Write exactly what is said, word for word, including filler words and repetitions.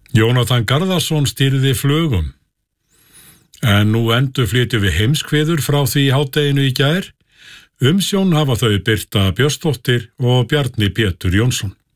Jónatan Garðarsson stýrði flugum. En nú endurflytjum við heimskveður frá því hádeginu í gær. Umsjón hafa þau Birta Björnsdóttir og Bjarni Pétur Jónsson.